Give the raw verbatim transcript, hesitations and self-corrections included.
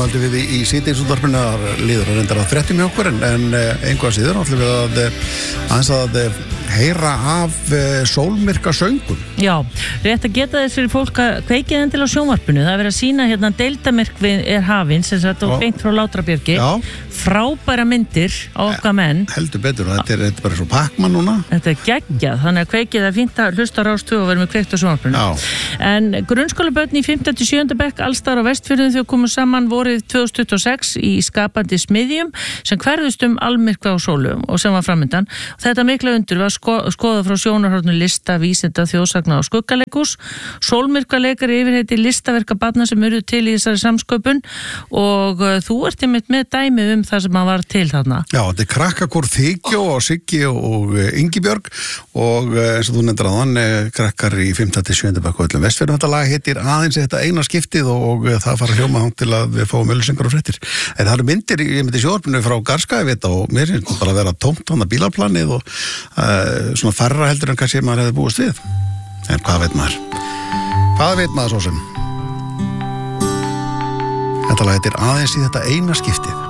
haldum við í, í síðdegisútvarpinu að líður að reyndar að fréttum hjá okkur en, en einhvað síður ætlum við að aðeins að heyra af sólmyrka söngum. Já, rétt að geta þess fyrir fólk að kveikið enn til á sjónvarpinu. Það er verið að sína hérna deildamerkvi er hafinn sem sagt og beint frá Látrabjargi. Já. Frábæra myndir á okkar menn. Heldur betur, þetta er, þetta er bara svo Pac-Man núna. Þetta er geggjað, þannig að kveikið er fínt að hlusta á Rás tvö og vera með kveikt á sjónvarpinu. Já. En grunnskólabörn í fimmta til sjöunda bekk allstar á Vestfjörðum þau komu saman vorið tvö þúsund tuttugu og sex í skapandi smiðjum sem hverfust um almyrkva á sólum og sem var framundan. Þetta mikla undur var sko, skoða frá sjónarhornu lista, vísinda, þjóðsagna og skuggaleikus. Sólmyrkvaleikari yfirheiti listaverka barna sem eru til í þessari samsköpun og uh, þú ert einmitt með dæmi um það sem að var til þarna. Já, þetta er krakkakór Þykjó og Siggi og Ingibjörg og eins og þú nefndir áðan krakkar í fimmta til sjöunda bekk og öllum Vestfjörðum. Þetta lag heitir aðeins þetta eina skiptið og það fara hljóma hann til að við fáum öllusengar og fréttir. En það eru myndir í, í sjónvarpinu frá Garska, ég veit, og mér finnst bara að vera tómt hann að bílarplanið og uh, svona færra heldur en kannski maður hefði búist við. En hvað veit maður? Hvað veit maður svo sem? Þetta lag heitir aðeins í þetta eina skiptið.